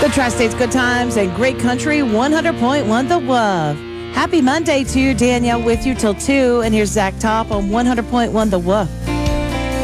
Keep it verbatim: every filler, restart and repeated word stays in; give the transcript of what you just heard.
The Tri-State's Good Times and Great Country, one hundred point one The Wove. Happy Monday to you, Danielle, with you till two. And here's Zach Top on one hundred point one The Wove.